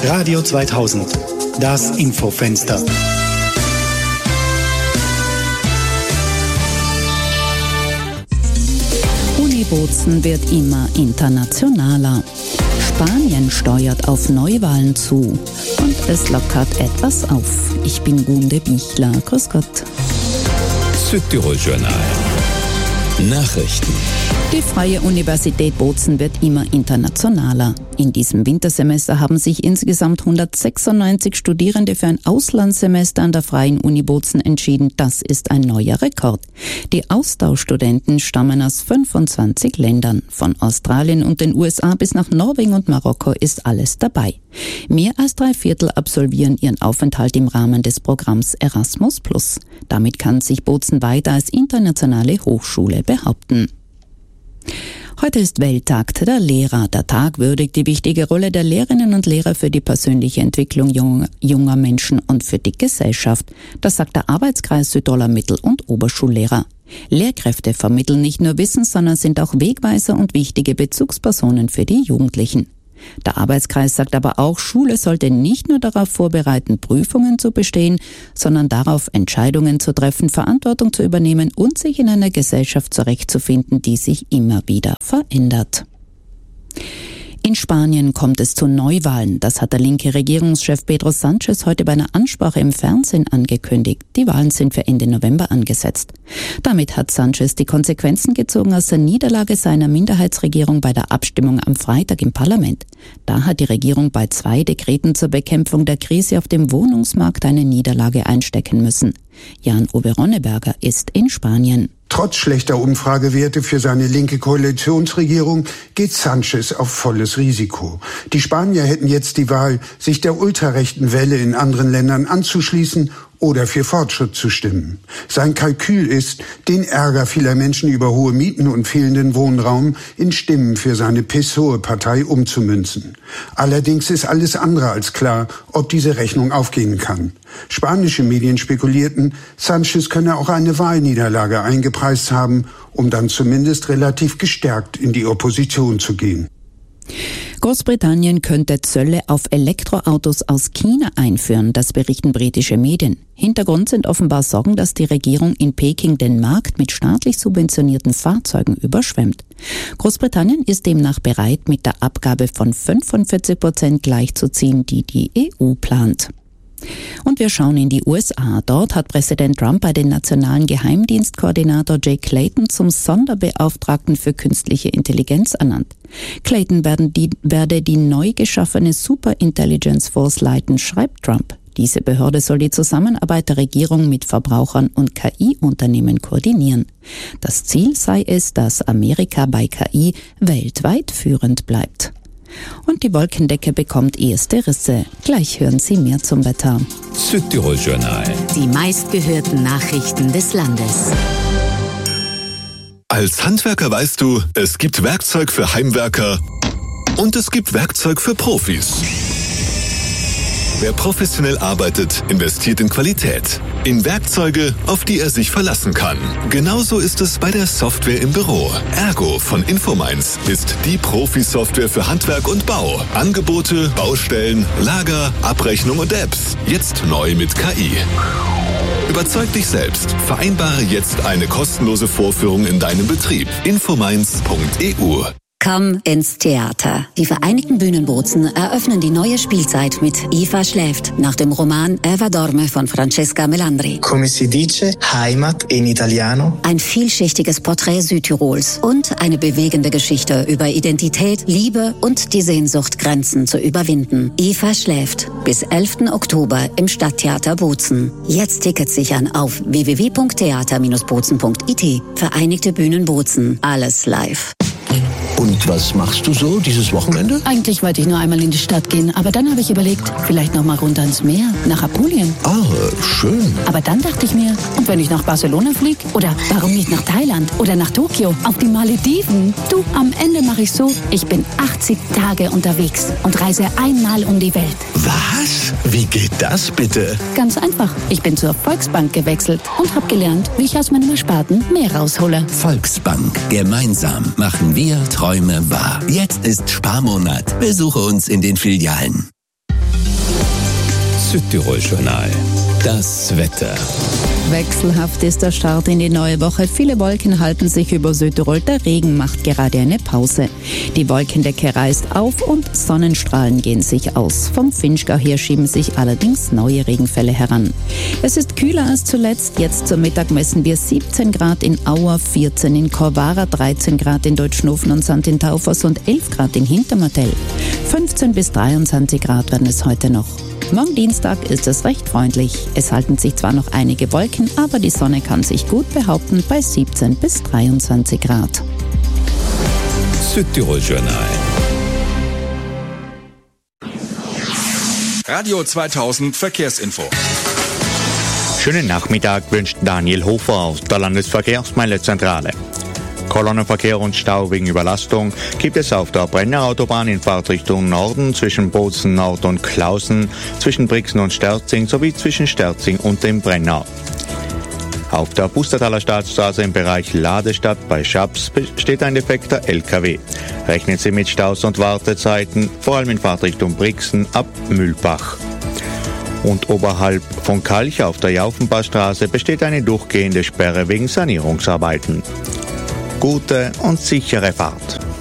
Radio 2000, das Infofenster. Uni Bozen wird immer internationaler. Spanien steuert auf Neuwahlen zu und es lockert etwas auf. Ich bin Gunde Bichler. Grüß Gott. Südtirol-Journal. Nachrichten. Die Freie Universität Bozen wird immer internationaler. In diesem Wintersemester haben sich insgesamt 196 Studierende für ein Auslandssemester an der Freien Uni Bozen entschieden. Das ist ein neuer Rekord. Die Austauschstudenten stammen aus 25 Ländern. Von Australien und den USA bis nach Norwegen und Marokko ist alles dabei. Mehr als 3/4 absolvieren ihren Aufenthalt im Rahmen des Programms Erasmus+. Damit kann sich Bozen weiter als internationale Hochschule behaupten. Heute ist Welttag der Lehrer. Der Tag würdigt die wichtige Rolle der Lehrerinnen und Lehrer für die persönliche Entwicklung junger Menschen und für die Gesellschaft. Das sagt der Arbeitskreis Südtiroler Mittel- und Oberschullehrer. Lehrkräfte vermitteln nicht nur Wissen, sondern sind auch Wegweiser und wichtige Bezugspersonen für die Jugendlichen. Der Arbeitskreis sagt aber auch, Schule sollte nicht nur darauf vorbereiten, Prüfungen zu bestehen, sondern darauf, Entscheidungen zu treffen, Verantwortung zu übernehmen und sich in einer Gesellschaft zurechtzufinden, die sich immer wieder verändert. In Spanien kommt es zu Neuwahlen. Das hat der linke Regierungschef Pedro Sánchez heute bei einer Ansprache im Fernsehen angekündigt. Die Wahlen sind für Ende November angesetzt. Damit hat Sánchez die Konsequenzen gezogen aus der Niederlage seiner Minderheitsregierung bei der Abstimmung am Freitag im Parlament. Da hat die Regierung bei 2 Dekreten zur Bekämpfung der Krise auf dem Wohnungsmarkt eine Niederlage einstecken müssen. Jan-Uwe Ronneberger ist in Spanien. Trotz schlechter Umfragewerte für seine linke Koalitionsregierung geht Sánchez auf volles Risiko. Die Spanier hätten jetzt die Wahl, sich der ultrarechten Welle in anderen Ländern anzuschließen oder für Fortschritt zu stimmen. Sein Kalkül ist, den Ärger vieler Menschen über hohe Mieten und fehlenden Wohnraum in Stimmen für seine PSOE-Partei umzumünzen. Allerdings ist alles andere als klar, ob diese Rechnung aufgehen kann. Spanische Medien spekulierten, Sánchez könne auch eine Wahlniederlage eingepreist haben, um dann zumindest relativ gestärkt in die Opposition zu gehen. Großbritannien könnte Zölle auf Elektroautos aus China einführen, das berichten britische Medien. Hintergrund sind offenbar Sorgen, dass die Regierung in Peking den Markt mit staatlich subventionierten Fahrzeugen überschwemmt. Großbritannien ist demnach bereit, mit der Abgabe von 45% gleichzuziehen, die die EU plant. Und wir schauen in die USA. Dort hat Präsident Trump bei den nationalen Geheimdienstkoordinator Jay Clayton zum Sonderbeauftragten für künstliche Intelligenz ernannt. Clayton werde die neu geschaffene Superintelligence Force leiten, schreibt Trump. Diese Behörde soll die Zusammenarbeit der Regierung mit Verbrauchern und KI-Unternehmen koordinieren. Das Ziel sei es, dass Amerika bei KI weltweit führend bleibt. Und die Wolkendecke bekommt erste Risse. Gleich hören Sie mehr zum Wetter. Südtirol-Journal. Die meistgehörten Nachrichten des Landes. Als Handwerker weißt du, es gibt Werkzeug für Heimwerker und es gibt Werkzeug für Profis. Wer professionell arbeitet, investiert in Qualität. In Werkzeuge, auf die er sich verlassen kann. Genauso ist es bei der Software im Büro. Ergo von Infominds ist die Profi-Software für Handwerk und Bau. Angebote, Baustellen, Lager, Abrechnung und Apps. Jetzt neu mit KI. Überzeug dich selbst. Vereinbare jetzt eine kostenlose Vorführung in deinem Betrieb. Infominds.eu. Komm ins Theater. Die Vereinigten Bühnen Bozen eröffnen die neue Spielzeit mit Eva schläft nach dem Roman Eva dorme von Francesca Melandri. Come si dice, Heimat in Italiano. Ein vielschichtiges Porträt Südtirols und eine bewegende Geschichte über Identität, Liebe und die Sehnsucht, Grenzen zu überwinden. Eva schläft bis 11. Oktober im Stadttheater Bozen. Jetzt Tickets sichern auf www.theater-bozen.it. Vereinigte Bühnen Bozen. Alles live. Und was machst du so dieses Wochenende? Eigentlich wollte ich nur einmal in die Stadt gehen, aber dann habe ich überlegt, vielleicht noch mal runter ins Meer, nach Apulien. Ah, schön. Aber dann dachte ich mir, und wenn ich nach Barcelona fliege? Oder warum nicht nach Thailand? Oder nach Tokio? Auf die Malediven? Du, am Ende mache ich so, ich bin 80 Tage unterwegs und reise einmal um die Welt. Was? Wie geht das bitte? Ganz einfach. Ich bin zur Volksbank gewechselt und habe gelernt, wie ich aus meinem Ersparten mehr raushole. Volksbank. Gemeinsam machen wir Träume wahr. Jetzt ist Sparmonat. Besuche uns in den Filialen. Südtirol-Journal. Das Wetter. Wechselhaft ist der Start in die neue Woche. Viele Wolken halten sich über Südtirol. Der Regen macht gerade eine Pause. Die Wolkendecke reißt auf und Sonnenstrahlen gehen sich aus. Vom Finchgau her schieben sich allerdings neue Regenfälle heran. Es ist kühler als zuletzt. Jetzt zum Mittag messen wir 17 Grad in Auer, 14 in Korvara, 13 Grad in Deutschnofen und St. in Taufers und 11 Grad in Hintermartell. 15 bis 23 Grad werden es heute noch. Morgen Dienstag ist es recht freundlich. Es halten sich zwar noch einige Wolken, aber die Sonne kann sich gut behaupten bei 17 bis 23 Grad. Südtirol-Journal. Radio 2000 Verkehrsinfo. Schönen Nachmittag wünscht Daniel Hofer aus der Landesverkehrsmeilezentrale. Kolonnenverkehr und Stau wegen Überlastung gibt es auf der Brennerautobahn in Fahrtrichtung Norden zwischen Bozen Nord und Klausen, zwischen Brixen und Sterzing sowie zwischen Sterzing und dem Brenner. Auf der Pustertaler Staatsstraße im Bereich Ladestadt bei Schaps besteht ein defekter LKW. Rechnen Sie mit Staus und Wartezeiten, vor allem in Fahrtrichtung Brixen ab Mühlbach. Und oberhalb von Kalch auf der Jaufenbachstraße besteht eine durchgehende Sperre wegen Sanierungsarbeiten. Gute und sichere Fahrt.